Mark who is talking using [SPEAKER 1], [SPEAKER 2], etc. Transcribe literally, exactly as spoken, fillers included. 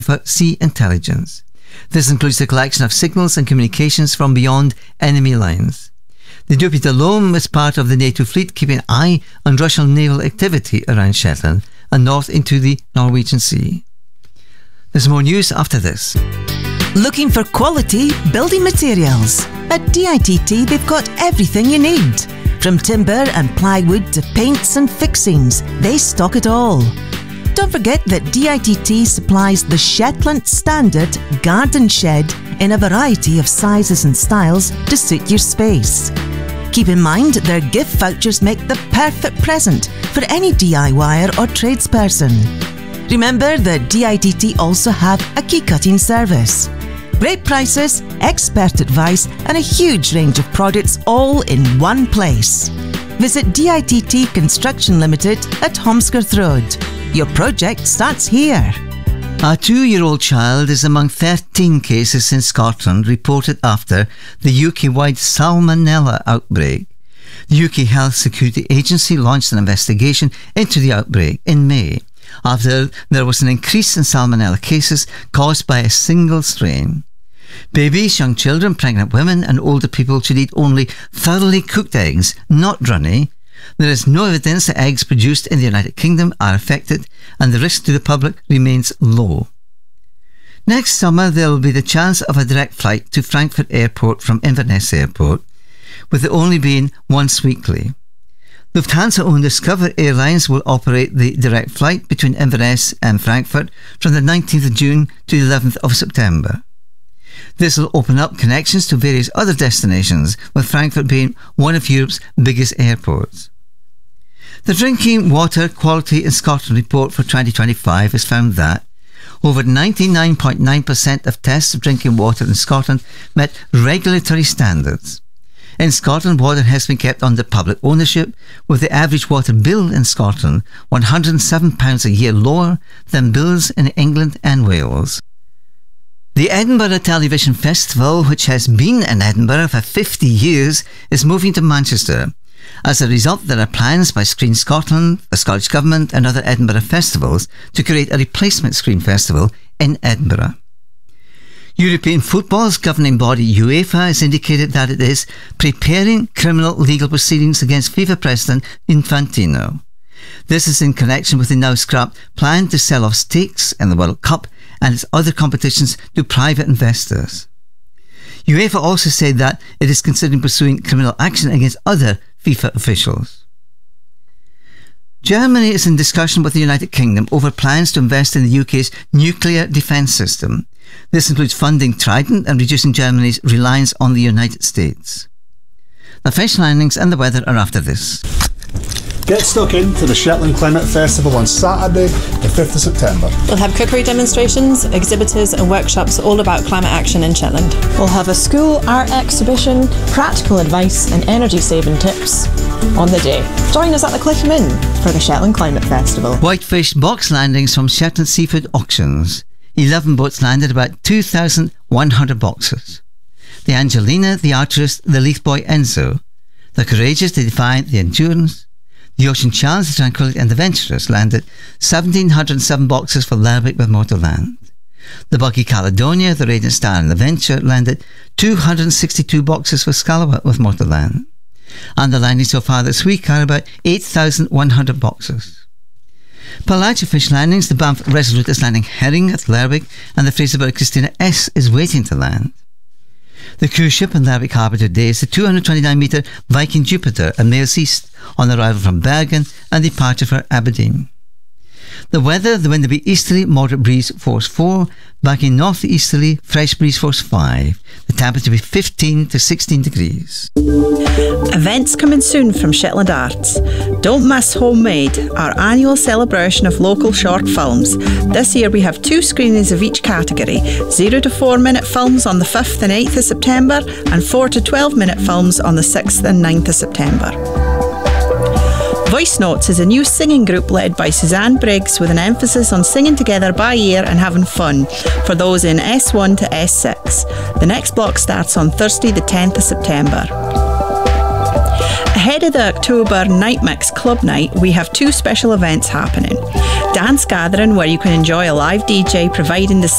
[SPEAKER 1] for sea intelligence. This includes the collection of signals and communications from beyond enemy lines. The D U P I alone is part of the NATO fleet, keeping an eye on Russian naval activity around Shetland and north into the Norwegian Sea. There's more news after this.
[SPEAKER 2] Looking for quality building materials? At D I T T they've got everything you need. From timber and plywood to paints and fixings, they stock it all. Don't forget that D I T T supplies the Shetland Standard Garden Shed in a variety of sizes and styles to suit your space. Keep in mind their gift vouchers make the perfect present for any DIYer or tradesperson. Remember that D I T T also have a key cutting service. Great prices, expert advice and a huge range of products all in one place. Visit D I T T Construction Limited at Holmskirth Road. Your project starts here.
[SPEAKER 1] A two-year-old child is among thirteen cases in Scotland reported after the U K-wide Salmonella outbreak. The U K Health Security Agency launched an investigation into the outbreak in May, after there was an increase in Salmonella cases caused by a single strain. Babies, young children, pregnant women and older people should eat only thoroughly cooked eggs, not runny. There is no evidence that eggs produced in the United Kingdom are affected and the risk to the public remains low. Next summer there will be the chance of a direct flight to Frankfurt Airport from Inverness Airport, with it only being once weekly. Lufthansa-owned Discover Airlines will operate the direct flight between Inverness and Frankfurt from the nineteenth of June to the eleventh of September. This will open up connections to various other destinations, with Frankfurt being one of Europe's biggest airports. The Drinking Water Quality in Scotland report for twenty twenty-five has found that over ninety-nine point nine percent of tests of drinking water in Scotland met regulatory standards. In Scotland, water has been kept under public ownership, with the average water bill in Scotland one hundred and seven pounds a year lower than bills in England and Wales. The Edinburgh Television Festival, which has been in Edinburgh for fifty years, is moving to Manchester. As a result, there are plans by Screen Scotland, the Scottish Government and other Edinburgh festivals to create a replacement Screen Festival in Edinburgh. European football's governing body UEFA has indicated that it is preparing criminal legal proceedings against FIFA President Infantino. This is in connection with the now scrapped plan to sell off stakes in the World Cup and its other competitions to private investors. UEFA also said that it is considering pursuing criminal action against other FIFA officials. Germany is in discussion with the United Kingdom over plans to invest in the U K's nuclear defence system. This includes funding Trident and reducing Germany's reliance on the United States. The fish landings and the weather are after this.
[SPEAKER 3] Get stuck into the Shetland Climate Festival on Saturday, the fifth of September.
[SPEAKER 4] We'll have cookery demonstrations, exhibitors and workshops all about climate action in Shetland.
[SPEAKER 5] We'll have a school art exhibition, practical advice and energy saving tips on the day. Join us at the Cliff Inn for the Shetland Climate Festival.
[SPEAKER 1] Whitefish box landings from Shetland Seafood Auctions. eleven boats landed, about two thousand one hundred boxes. The Angelina, the Arturist, the Leith Boy Enzo. The Courageous, the Defiant, the Endurance. The Ocean Challenge, the Tranquility and the Venturous landed one thousand seven hundred seven boxes for Lerwick with Motorland. The Buggy Caledonia, the Radiant Star and the Venture landed two hundred sixty-two boxes for Scalloway with Motorland. And the landings so far this week are about eight thousand one hundred boxes. Pelagia fish landings, the Banff Resolute is landing herring at Lerwick and the Fraserburgh Christina S is waiting to land. The cruise ship in Lerwick Harbour today is the two hundred twenty-nine metre Viking Jupiter and Mails East on arrival from Bergen and departure for Aberdeen. The weather, the wind will be easterly, moderate breeze force four, back in north easterly, fresh breeze force five. The temperature will be fifteen to sixteen degrees.
[SPEAKER 6] Events coming soon from Shetland Arts. Don't miss Homemade, our annual celebration of local short films. This year we have two screenings of each category, zero to four minute films on the fifth and eighth of September and four to twelve minute films on the sixth and ninth of September. Voice Notes is a new singing group led by Suzanne Briggs with an emphasis on singing together by ear and having fun for those in S one to S six. The next block starts on Thursday the tenth of September. Ahead of the October Night Mix Club Night, we have two special events happening. Dance Gathering, where you can enjoy a live D J providing the